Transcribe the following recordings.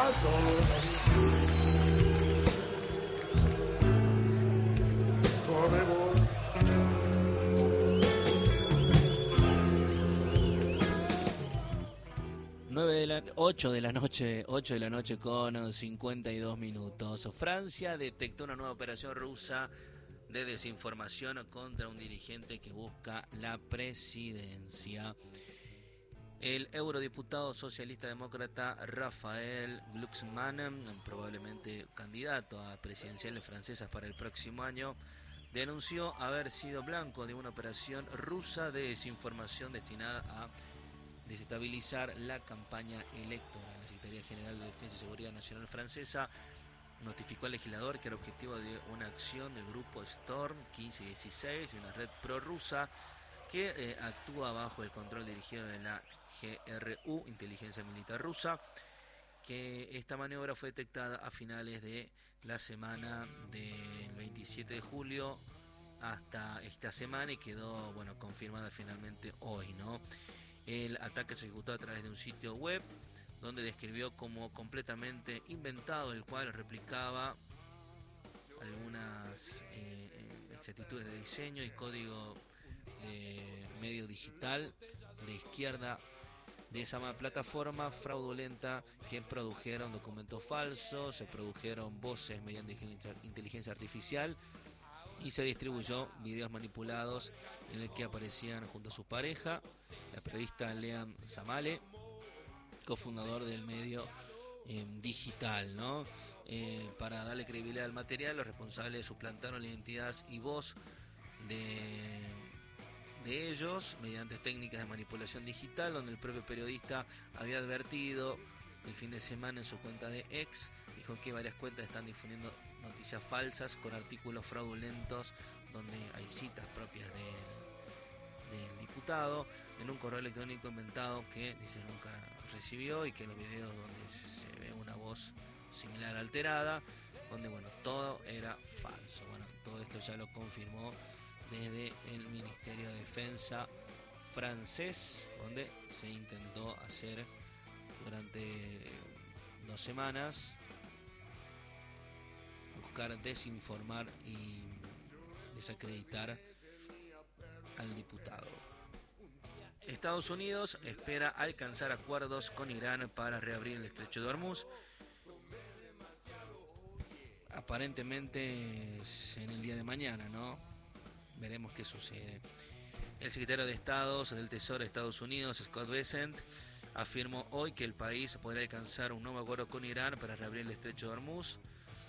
8 de la noche con 52 minutos. Francia detectó una nueva operación rusa de desinformación contra un dirigente que busca la presidencia. El eurodiputado socialista demócrata Raphaël Glucksmann, probablemente candidato a presidenciales francesas para el próximo año, denunció haber sido blanco de una operación rusa de desinformación destinada a desestabilizar la campaña electoral. La Secretaría General de Defensa y Seguridad Nacional francesa notificó al legislador que era objetivo de una acción del grupo Storm 1516, de una red prorrusa que actúa bajo el control dirigido de la GRU, Inteligencia Militar Rusa, que esta maniobra fue detectada a finales de la semana del 27 de julio hasta esta semana y quedó confirmada finalmente hoy, ¿no? El ataque se ejecutó a través de un sitio web donde describió como completamente inventado, el cual replicaba algunas exactitudes de diseño y código de medio digital de izquierda de esa plataforma fraudulenta, que produjeron documentos falsos, se produjeron voces mediante inteligencia artificial y se distribuyó videos manipulados en el que aparecían junto a su pareja, la periodista Leam Samale, cofundador del medio digital, ¿no? Para darle credibilidad al material, los responsables suplantaron la identidad y voz de ellos mediante técnicas de manipulación digital, donde el propio periodista había advertido el fin de semana en su cuenta de X, dijo que varias cuentas están difundiendo noticias falsas con artículos fraudulentos donde hay citas propias del diputado en un correo electrónico inventado que dice nunca recibió, y que en los videos donde se ve una voz similar alterada, donde todo era falso. Todo esto ya lo confirmó desde el Ministerio de Defensa francés, donde se intentó hacer durante 2 semanas buscar desinformar y desacreditar al diputado. Estados Unidos espera alcanzar acuerdos con Irán para reabrir el estrecho de Hormuz. Aparentemente es en el día de mañana, ¿no? Veremos qué sucede. El secretario de Estado del Tesoro de Estados Unidos, Scott Bessent, afirmó hoy que el país podrá alcanzar un nuevo acuerdo con Irán para reabrir el estrecho de Hormuz.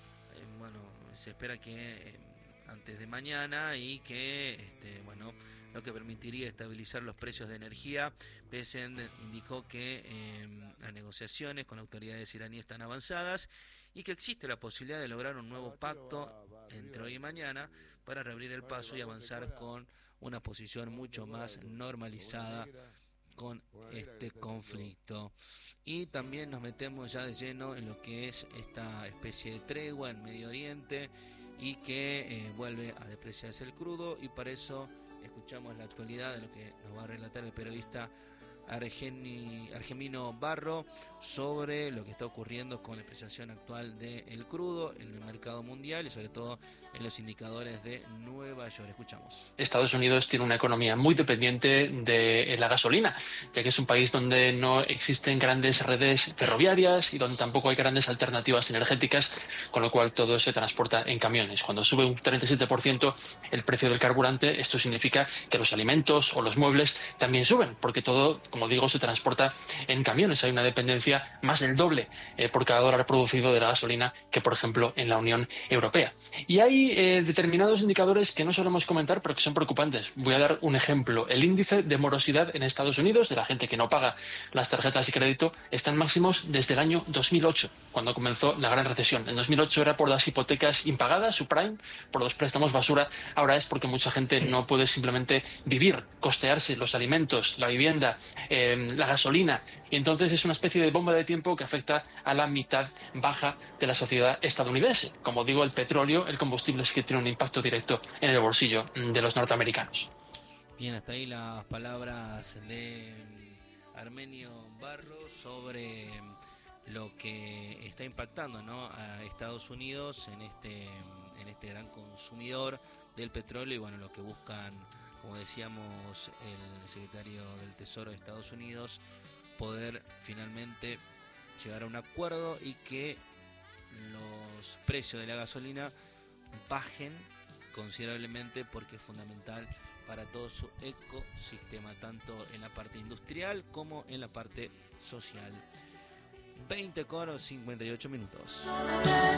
Se espera que antes de mañana, y que lo que permitiría estabilizar los precios de energía. Bessent indicó que las negociaciones con autoridades iraníes están avanzadas y que existe la posibilidad de lograr un nuevo pacto entre hoy y mañana para reabrir el paso y avanzar con una posición mucho más normalizada con este conflicto. Y también nos metemos ya de lleno en lo que es esta especie de tregua en Medio Oriente, y que vuelve a depreciarse el crudo, y para eso escuchamos la actualidad de lo que nos va a relatar el periodista Argemino Barro sobre lo que está ocurriendo con la apreciación actual del crudo en el mercado mundial y sobre todo en los indicadores de Nueva York. Escuchamos. Estados Unidos tiene una economía muy dependiente de la gasolina, ya que es un país donde no existen grandes redes ferroviarias y donde tampoco hay grandes alternativas energéticas, con lo cual todo se transporta en camiones. Cuando sube un 37% el precio del carburante, esto significa que los alimentos o los muebles también suben, porque todo, como digo, se transporta en camiones. Hay una dependencia más del doble por cada dólar producido de la gasolina que, por ejemplo, en la Unión Europea. Y hay determinados indicadores que no solemos comentar, pero que son preocupantes. Voy a dar un ejemplo. El índice de morosidad en Estados Unidos, de la gente que no paga las tarjetas de crédito, está en máximos desde el año 2008, cuando comenzó la gran recesión. En 2008 era por las hipotecas impagadas, subprime, por los préstamos basura. Ahora es porque mucha gente no puede simplemente vivir, costearse los alimentos, la vivienda, la gasolina, y entonces es una especie de bomba de tiempo que afecta a la mitad baja de la sociedad estadounidense. Como digo, el petróleo, el combustible, es que tiene un impacto directo en el bolsillo de los norteamericanos. Bien, hasta ahí las palabras de Armenio Barro sobre lo que está impactando, ¿no?, a Estados Unidos en este gran consumidor del petróleo, y bueno, lo que buscan, como decíamos, el secretario del Tesoro de Estados Unidos, poder finalmente llegar a un acuerdo y que los precios de la gasolina bajen considerablemente, porque es fundamental para todo su ecosistema, tanto en la parte industrial como en la parte social. 20:58 minutos.